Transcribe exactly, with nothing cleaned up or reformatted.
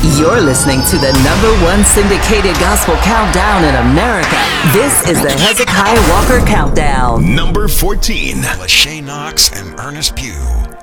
You're listening to the number one syndicated gospel countdown in America. This is the Hezekiah Walker Countdown. Number fourteen. Lachey Knox and Ernest Pugh.